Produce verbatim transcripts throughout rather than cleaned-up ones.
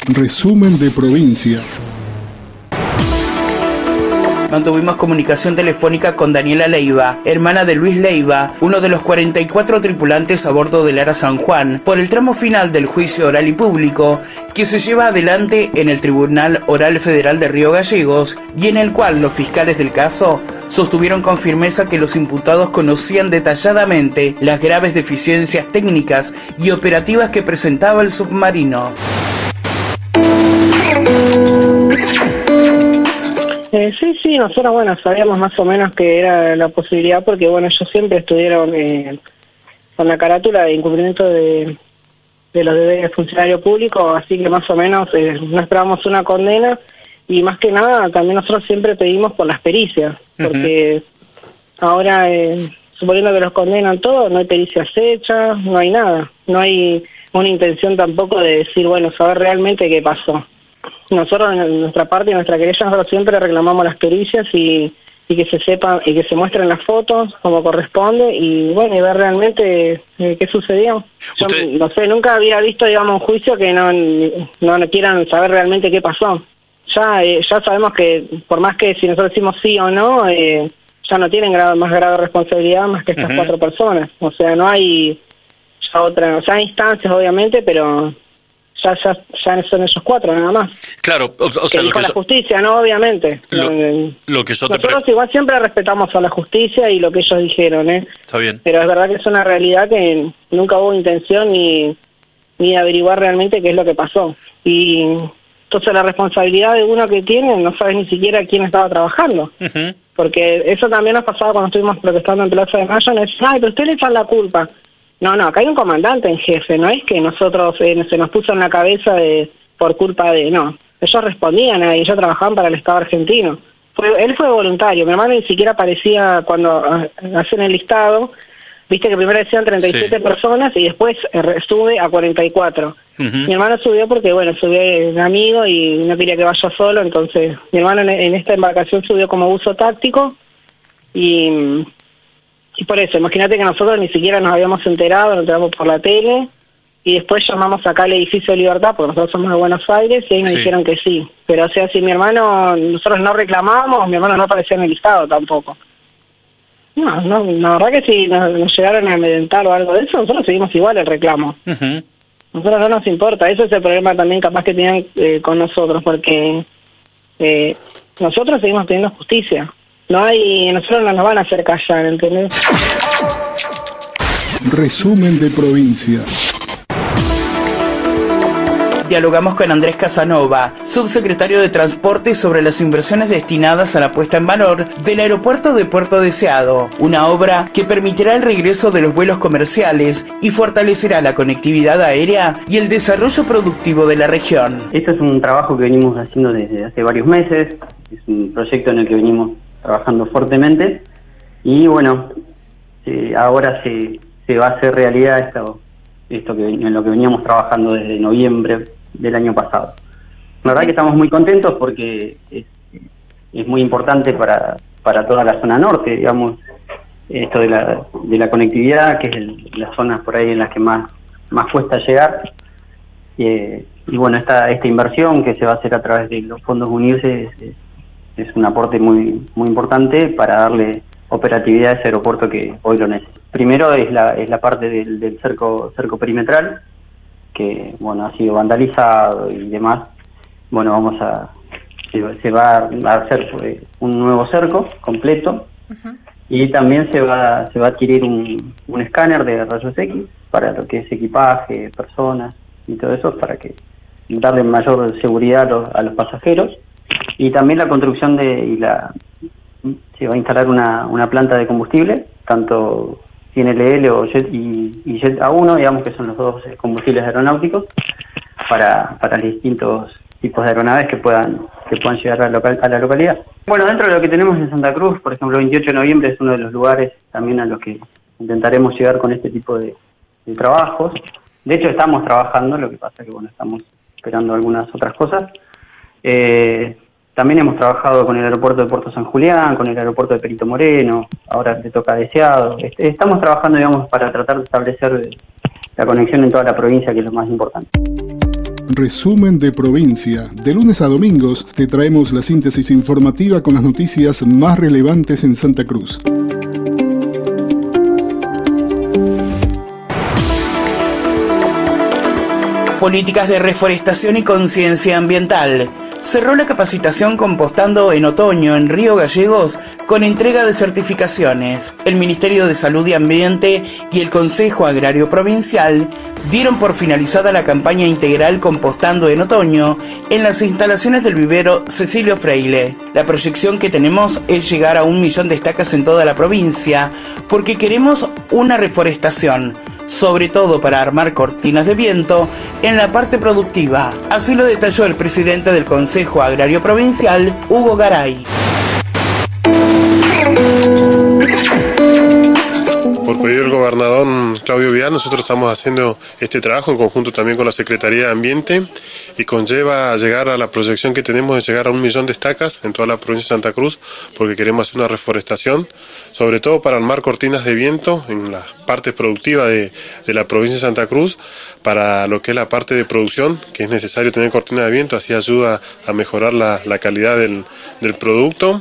Resumen de provincia. Mantuvimos comunicación telefónica con Daniela Leiva, hermana de Luis Leiva, uno de los cuarenta y cuatro tripulantes a bordo del Ara San Juan, por el tramo final del juicio oral y público que se lleva adelante en el Tribunal Oral Federal de Río Gallegos y en el cual los fiscales del caso sostuvieron con firmeza que los imputados conocían detalladamente las graves deficiencias técnicas y operativas que presentaba el submarino. Eh, sí, sí, nosotros, bueno, sabíamos más o menos que era la posibilidad porque, bueno, ellos siempre estuvieron eh, con la carátula de incumplimiento de, de los deberes de funcionario público, así que más o menos eh, no esperábamos una condena y más que nada también nosotros siempre pedimos por las pericias, porque uh-huh. ahora, eh, suponiendo que los condenan todos, no hay pericias hechas, no hay nada, no hay una intención tampoco de decir, bueno, saber realmente qué pasó. Nosotros en nuestra parte, en nuestra querella, nosotros siempre reclamamos las pericias y, y que se sepan y que se muestren las fotos como corresponde y bueno, y ver realmente eh, qué sucedió. Yo ¿Usted? no sé, nunca había visto, digamos, un juicio que no, no, no quieran saber realmente qué pasó. Ya eh, ya sabemos que por más que si nosotros decimos sí o no, eh, ya no tienen grado, más grado de responsabilidad más que estas uh-huh. cuatro personas. O sea, no hay ya otra, o sea, hay instancias obviamente, pero ya ya ya son ellos cuatro nada más. Claro, o, o sea, que lo que la so... justicia, no, obviamente. Lo, eh, lo que yo nosotros te... igual siempre respetamos a la justicia y lo que ellos dijeron, ¿eh? Está bien. Pero es verdad que es una realidad que nunca hubo intención ni ni averiguar realmente qué es lo que pasó. Y entonces la responsabilidad de uno que tiene, no sabes ni siquiera quién estaba trabajando. Uh-huh. Porque eso también nos pasaba cuando estuvimos protestando en Plaza de Mayo, nos decían, ay, pero usted le echan la culpa. No, no, acá hay un comandante en jefe, no es que nosotros eh, se nos puso en la cabeza de por culpa de, no. Ellos respondían ahí, ellos trabajaban para el Estado argentino. Fue, él fue voluntario, mi hermano ni siquiera aparecía cuando uh, hacen el listado, viste que primero decían treinta y siete sí. personas y después eh, sube a cuarenta y cuatro. Uh-huh. Mi hermano subió porque, bueno, subió de amigo y no quería que vaya solo, entonces mi hermano en, en esta embarcación subió como buzo táctico y... Y por eso, imagínate que nosotros ni siquiera nos habíamos enterado, nos enteramos por la tele, y después llamamos acá al edificio de Libertad, porque nosotros somos de Buenos Aires, y ahí nos sí. dijeron que sí. Pero o sea, si mi hermano, nosotros no reclamamos, mi hermano no aparecía en el listado tampoco. No, no, la verdad que si nos, nos llegaron a amedrentar o algo de eso, nosotros seguimos igual el reclamo. Uh-huh. Nosotros no nos importa, eso es el problema también capaz que tienen eh, con nosotros, porque eh, nosotros seguimos pidiendo justicia. No hay, nosotros no nos van a hacer callar, ¿entendés? Resumen de provincia. Dialogamos con Andrés Casanova, subsecretario de Transporte, sobre las inversiones destinadas a la puesta en valor del aeropuerto de Puerto Deseado, una obra que permitirá el regreso de los vuelos comerciales y fortalecerá la conectividad aérea y el desarrollo productivo de la región. Este es un trabajo que venimos haciendo desde hace varios meses, es un proyecto en el que venimos trabajando fuertemente y bueno, eh, ahora se, se va a hacer realidad esto, esto que en lo que veníamos trabajando desde noviembre del año pasado. La verdad que estamos muy contentos porque es, es muy importante para, para toda la zona norte, digamos, esto de la, de la conectividad, que es el, las zonas por ahí en las que más, más cuesta llegar. Eh, y bueno, esta, esta inversión que se va a hacer a través de los fondos unirse es, es es un aporte muy muy importante para darle operatividad a ese aeropuerto que hoy lo necesita. Primero es la es la parte del, del cerco cerco perimetral, que bueno ha sido vandalizado y demás. Bueno, vamos a se, se va a hacer pues, un nuevo cerco completo. Uh-huh. Y también se va se va a adquirir un, un escáner de rayos X para lo que es equipaje, personas y todo eso, para que darle mayor seguridad a los, a los pasajeros. Y también la construcción de y la se va a instalar una, una planta de combustible, tanto cien L L o Jet y, y Jet A uno, digamos que son los dos combustibles aeronáuticos, para, para distintos tipos de aeronaves que puedan que puedan llegar a la, local, a la localidad. Bueno, dentro de lo que tenemos en Santa Cruz, por ejemplo, el veintiocho de noviembre es uno de los lugares también a los que intentaremos llegar con este tipo de, de trabajos. De hecho, estamos trabajando, lo que pasa que bueno, estamos esperando algunas otras cosas. Eh, también hemos trabajado con el aeropuerto de Puerto San Julián, con el aeropuerto de Perito Moreno, ahora le toca Deseado. Este, estamos trabajando, digamos, para tratar de establecer la conexión en toda la provincia, que es lo más importante. Resumen de provincia. De lunes a domingos te traemos la síntesis informativa con las noticias más relevantes en Santa Cruz. Políticas de reforestación y conciencia ambiental. Cerró la capacitación Compostando en Otoño en Río Gallegos con entrega de certificaciones. El Ministerio de Salud y Ambiente y el Consejo Agrario Provincial dieron por finalizada la campaña integral Compostando en Otoño en las instalaciones del vivero Cecilio Freile. La proyección que tenemos es llegar a un millón de estacas en toda la provincia porque queremos una reforestación, sobre todo para armar cortinas de viento en la parte productiva. Así lo detalló el presidente del Consejo Agrario Provincial, Hugo Garay. Por pedido del gobernador Claudio Vidal, nosotros estamos haciendo este trabajo en conjunto también con la Secretaría de Ambiente y conlleva llegar a la proyección que tenemos de llegar a un millón de estacas en toda la provincia de Santa Cruz, porque queremos hacer una reforestación, sobre todo para armar cortinas de viento en la parte productiva de, de la provincia de Santa Cruz, para lo que es la parte de producción, que es necesario tener cortina de viento, así ayuda a mejorar la, la calidad del, del producto.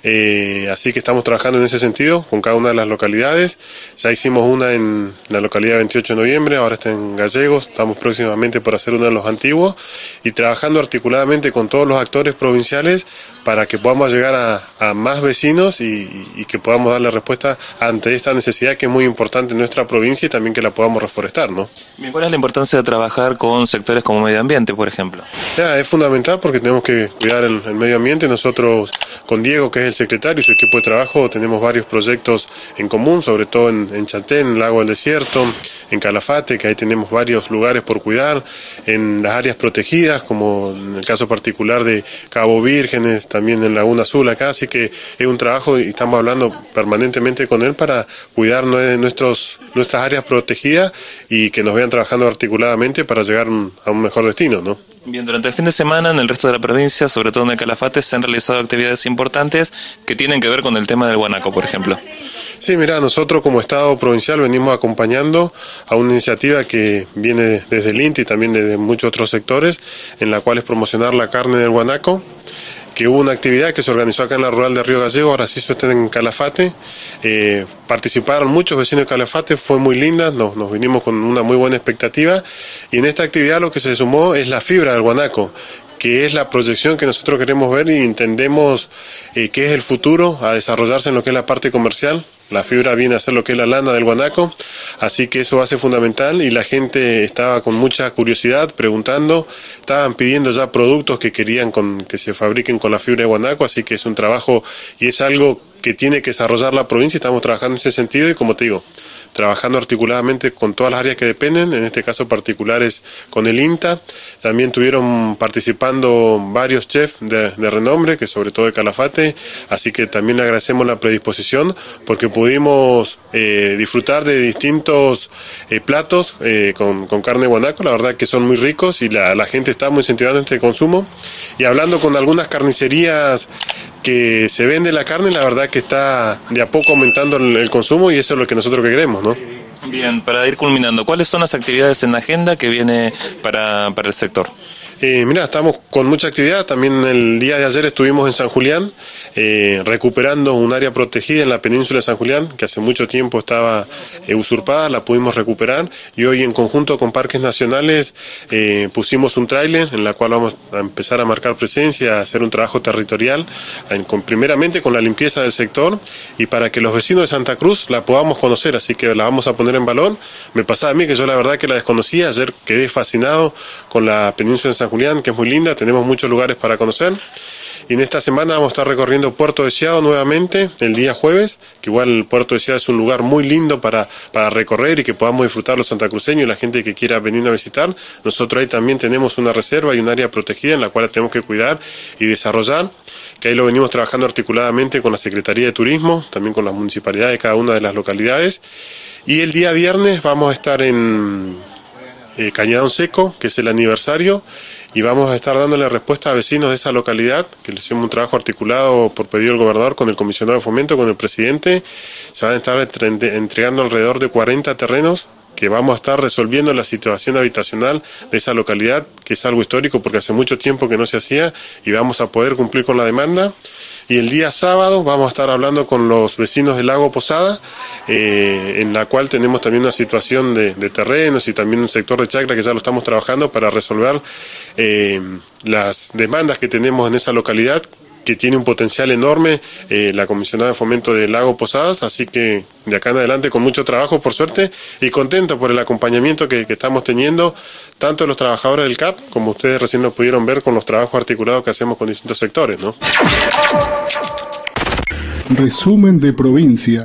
Eh, así que estamos trabajando en ese sentido con cada una de las localidades. Ya hicimos una en la localidad veintiocho de noviembre, ahora está en Gallegos, estamos próximamente por hacer una en Los Antiguos y trabajando articuladamente con todos los actores provinciales para que podamos llegar a, a más vecinos y, y que podamos darle respuesta ante esta necesidad que es muy importante en nuestra provincia y también que la podamos reforestar, ¿no? Bien, ¿cuál es la importancia de trabajar con sectores como medio ambiente, por ejemplo? Ya, es fundamental porque tenemos que cuidar el, el medio ambiente. Nosotros con Diego, que es el secretario y su equipo de trabajo, tenemos varios proyectos en común, sobre todo en, en Chaltén, en el Lago del Desierto, en Calafate, que ahí tenemos varios lugares por cuidar, en las áreas protegidas, como en el caso particular de Cabo Vírgenes, también en Laguna Azul acá, así que es un trabajo y estamos hablando permanentemente con él para cuidar nuestros, nuestras áreas protegidas y que nos vean trabajando articuladamente para llegar a un mejor destino, ¿no? Bien, durante el fin de semana en el resto de la provincia, sobre todo en el Calafate, se han realizado actividades importantes que tienen que ver con el tema del guanaco, por ejemplo. Sí, mira, nosotros como Estado provincial venimos acompañando a una iniciativa que viene desde el I N T I y también desde muchos otros sectores, en la cual es promocionar la carne del guanaco, que hubo una actividad que se organizó acá en la rural de Río Gallegos, ahora sí se está en Calafate. Eh, participaron muchos vecinos de Calafate, fue muy linda, nos, nos vinimos con una muy buena expectativa y en esta actividad lo que se sumó es la fibra del guanaco, que es la proyección que nosotros queremos ver y entendemos eh, que es el futuro a desarrollarse en lo que es la parte comercial. La fibra viene a ser lo que es la lana del guanaco, así que eso va a ser fundamental y la gente estaba con mucha curiosidad preguntando, estaban pidiendo ya productos que querían con, que se fabriquen con la fibra de guanaco, así que es un trabajo y es algo que tiene que desarrollar la provincia, estamos trabajando en ese sentido y como te digo, trabajando articuladamente con todas las áreas que dependen, en este caso particulares con el I N T A. También tuvieron participando varios chefs de, de renombre, que sobre todo de Calafate, así que también le agradecemos la predisposición porque pudimos eh, disfrutar de distintos eh, platos eh, con, con carne de guanaco, la verdad que son muy ricos y la, la gente está muy incentivando este consumo. Y hablando con algunas carnicerías que se vende la carne, la verdad que está de a poco aumentando el, el consumo y eso es lo que nosotros queremos, ¿no? Bien, para ir culminando, ¿cuáles son las actividades en la agenda que viene para, para el sector? Eh, mira, estamos con mucha actividad, también el día de ayer estuvimos en San Julián, eh, recuperando un área protegida en la península de San Julián, que hace mucho tiempo estaba eh, usurpada, la pudimos recuperar y hoy en conjunto con Parques Nacionales eh, pusimos un tráiler en la cual vamos a empezar a marcar presencia, a hacer un trabajo territorial, en, con, primeramente con la limpieza del sector y para que los vecinos de Santa Cruz la podamos conocer, así que la vamos a poner en valor. Me pasaba a mí que yo la verdad que la desconocía, ayer quedé fascinado con la península de San Julián, que es muy linda, tenemos muchos lugares para conocer. Y en esta semana vamos a estar recorriendo Puerto Deseado nuevamente, el día jueves, que igual el Puerto Deseado es un lugar muy lindo para, para recorrer y que podamos disfrutar los santacruceños y la gente que quiera venir a visitar. Nosotros ahí también tenemos una reserva y un área protegida en la cual tenemos que cuidar y desarrollar, que ahí lo venimos trabajando articuladamente con la Secretaría de Turismo, también con las municipalidades de cada una de las localidades. Y el día viernes vamos a estar en eh, Cañadón Seco, que es el aniversario, y vamos a estar dándole respuesta a vecinos de esa localidad, que le hicimos un trabajo articulado por pedido del gobernador con el comisionado de fomento, con el presidente. Se van a estar entregando alrededor de cuarenta terrenos que vamos a estar resolviendo la situación habitacional de esa localidad, que es algo histórico porque hace mucho tiempo que no se hacía, y vamos a poder cumplir con la demanda. Y el día sábado vamos a estar hablando con los vecinos del Lago Posada, eh, en la cual tenemos también una situación de, de terrenos y también un sector de chacra que ya lo estamos trabajando para resolver eh, las demandas que tenemos en esa localidad, que tiene un potencial enorme, eh, la comisionada de fomento del Lago Posadas, así que de acá en adelante con mucho trabajo, por suerte, y contento por el acompañamiento que, que estamos teniendo, tanto de los trabajadores del C A P, como ustedes recién lo pudieron ver con los trabajos articulados que hacemos con distintos sectores, ¿no? Resumen de provincia.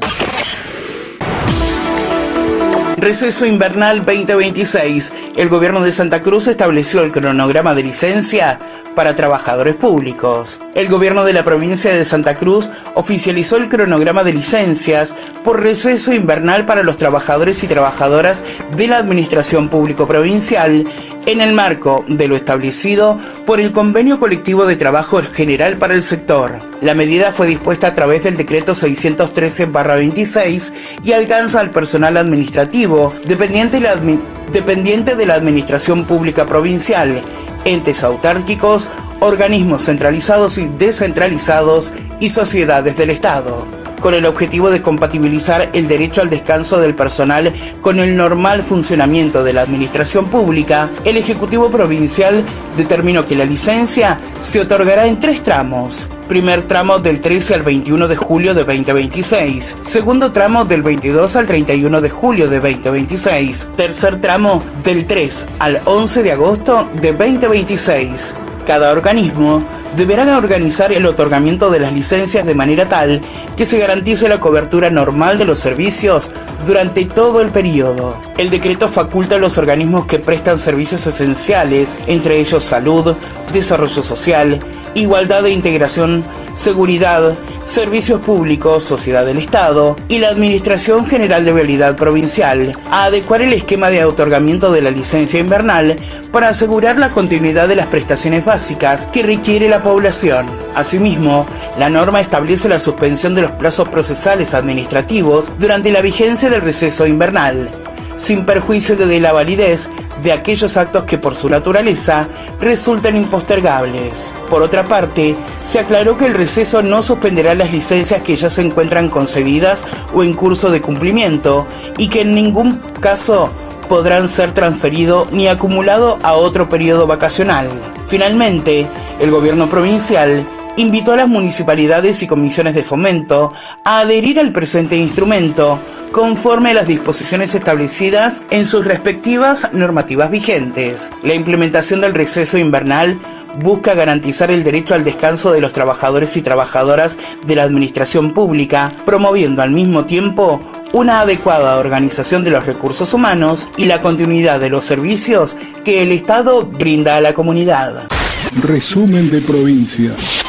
Receso invernal veinte veintiséis. El gobierno de Santa Cruz estableció el cronograma de licencia para trabajadores públicos. El gobierno de la provincia de Santa Cruz oficializó el cronograma de licencias por receso invernal para los trabajadores y trabajadoras de la administración público provincial en el marco de lo establecido por el Convenio Colectivo de Trabajo General para el sector. La medida fue dispuesta a través del decreto seiscientos trece barra veintiséis y alcanza al personal administrativo dependiente de la, admi- dependiente de la Administración Pública Provincial, entes autárquicos, organismos centralizados y descentralizados y sociedades del Estado, con el objetivo de compatibilizar el derecho al descanso del personal con el normal funcionamiento de la administración pública. El Ejecutivo Provincial determinó que la licencia se otorgará en tres tramos. Primer tramo del trece al veintiuno de julio de veinte veintiséis. Segundo tramo del veintidós al treinta y uno de julio de veinte veintiséis. Tercer tramo del tres al once de agosto de veinte veintiséis. Cada organismo deberá organizar el otorgamiento de las licencias de manera tal que se garantice la cobertura normal de los servicios durante todo el periodo. El decreto faculta a los organismos que prestan servicios esenciales, entre ellos salud, desarrollo social, igualdad e integración, seguridad, servicios públicos, sociedad del Estado y la Administración General de Vialidad Provincial, a adecuar el esquema de otorgamiento de la licencia invernal para asegurar la continuidad de las prestaciones básicas que requiere la población. Asimismo, la norma establece la suspensión de los plazos procesales administrativos durante la vigencia del receso invernal, sin perjuicio de la validez de aquellos actos que por su naturaleza resultan impostergables. Por otra parte, se aclaró que el receso no suspenderá las licencias que ya se encuentran concedidas o en curso de cumplimiento y que en ningún caso podrán ser transferidos ni acumulados a otro periodo vacacional. Finalmente, el gobierno provincial invitó a las municipalidades y comisiones de fomento a adherir al presente instrumento conforme a las disposiciones establecidas en sus respectivas normativas vigentes. La implementación del receso invernal busca garantizar el derecho al descanso de los trabajadores y trabajadoras de la administración pública, promoviendo al mismo tiempo una adecuada organización de los recursos humanos y la continuidad de los servicios que el Estado brinda a la comunidad. Resumen de provincia.